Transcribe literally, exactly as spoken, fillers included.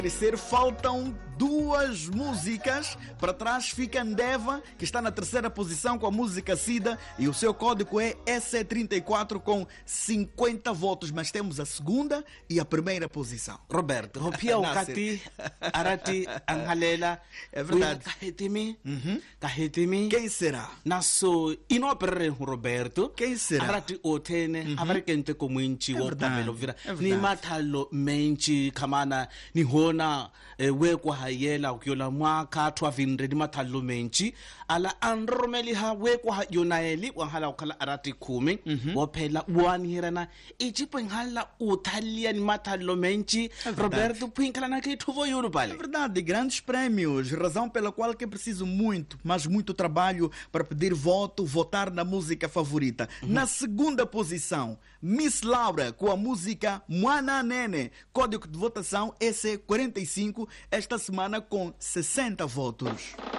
Crescer, faltam duas músicas. Para trás fica Ndeva, que está na terceira posição com a música Sida, e o seu código é S trinta e quatro com cinquenta votos. Mas temos a segunda e a primeira posição. Roberto, Ropia Ukati, Arati, Angalela. É verdade. Kahitimi, Uhum. Kahitimi. Quem será? Naso inopere Roberto. Quem será? Arati Otene, Avarikente Comunchi, É o verdade, Pamelo Vira. é Ni verdade. matalo menchi kamana ni hona wekwa hayela ukyola mwaka twavindre ni matalo menchi ala anromeli ha wekwa yonaeli wahala ukala arati kumi wophela wani hirana ichipo nghala utalia ni matalo menchi Roberto Pinkala na que tu É vale. verdade, grandes prémios, razão pela qual que é preciso muito, mas muito trabalho para pedir voto, votar na música favorita. Na segunda posição, Miss Laura com a música Mwana Nene, código de votação S quarenta e cinco, esta semana com sessenta votos.